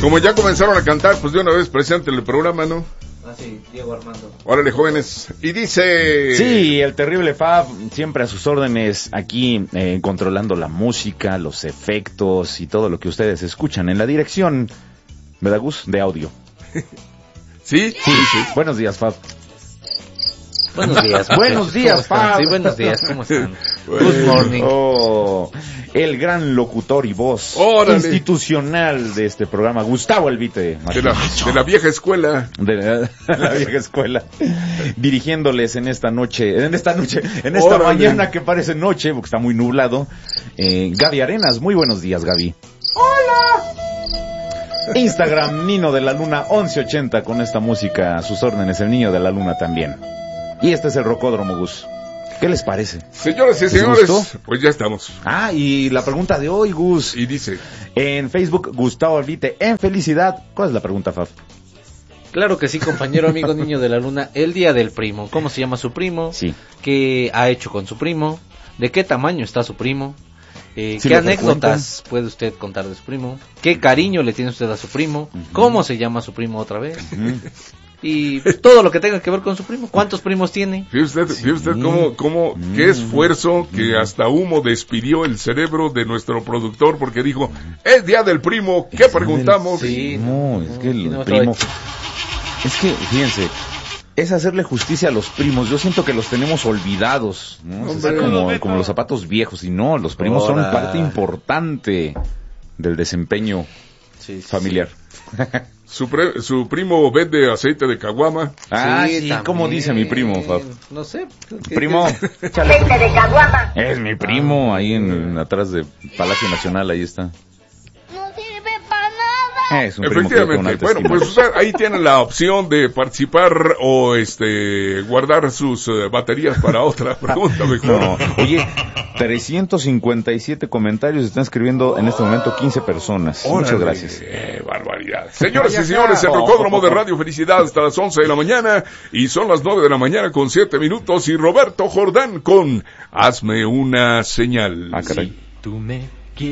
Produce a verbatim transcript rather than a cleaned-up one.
Como ya comenzaron a cantar, pues de una vez presente el programa, ¿no? Ah, sí, Diego Armando. Órale, jóvenes. Y dice... Sí, el terrible Fab, siempre a sus órdenes, aquí eh, controlando la música, los efectos y todo lo que ustedes escuchan en la dirección, ¿verdad, Gus? De audio. ¿Sí? Sí, sí. Buenos días, Fab. Buenos días. Buenos días, Fab. Sí, buenos días, ¿cómo están? Bueno. Good morning. Oh, el gran locutor y voz Órale. institucional de este programa, Gustavo Elvite De Martínez. la, de la vieja escuela. De la, la vieja escuela, dirigiéndoles en esta noche, en esta noche, en esta Órale. mañana que parece noche, porque está muy nublado, eh, Gaby Arenas. Muy buenos días, Gaby. Hola. Instagram, Nino de la Luna once ochenta, con esta música a sus órdenes, el Niño de la Luna también. Y este es el Rocódromo, Gus. ¿Qué les parece? Señoras y ¿Les señores, gustó? pues ya estamos. Ah, y la pregunta de hoy, Gus. Y dice... En Facebook, Gustavo Elvite en Felicidad. ¿Cuál es la pregunta, Fab? Claro que sí, compañero amigo Niño de la Luna. El día del primo. ¿Cómo se llama su primo? Sí. ¿Qué ha hecho con su primo? ¿De qué tamaño está su primo? Eh, Sí, ¿Qué lo anécdotas puede usted contar de su primo? ¿Qué cariño le tiene usted a su primo? Uh-huh. ¿Cómo se llama su primo otra vez? Uh-huh. Y todo lo que tenga que ver con su primo. ¿Cuántos primos tiene? Fíjese usted, fíjese usted Sí. cómo, cómo, Mm. qué esfuerzo que Mm. hasta humo despidió el cerebro de nuestro productor porque dijo, es día del primo, ¿qué preguntamos? Sí. No, es que el no, no, primo... Es que, fíjense, es hacerle justicia a los primos. Yo siento que los tenemos olvidados, ¿no? O sea, Hombre. como, como los zapatos viejos. Y no, los primos Ahora. son parte importante del desempeño Sí, sí, familiar. Su, pre- su primo vende aceite de caguama. Ah, sí, también. ¿cómo dice mi primo, Fab? No sé. ¿qué- Primo, qué- échale. Aceite de caguama. Es mi primo, ahí en, en- atrás de Palacio Nacional, ahí está. No sirve para nada. Es un primo que con Efectivamente, alta bueno, estima. pues usted ahí tiene la opción de participar o este guardar sus eh, baterías para otra pregunta mejor. No, oye, trescientos cincuenta y siete comentarios están escribiendo en este momento quince personas. Muchas Órale, gracias. eh, barbaridad. Señoras y Vaya señores, el acá. Rocódromo de Radio Felicidad hasta las once de la mañana y son las nueve de la mañana con siete minutos y Roberto Jordán con Hazme una señal. Ah, caray. Tú me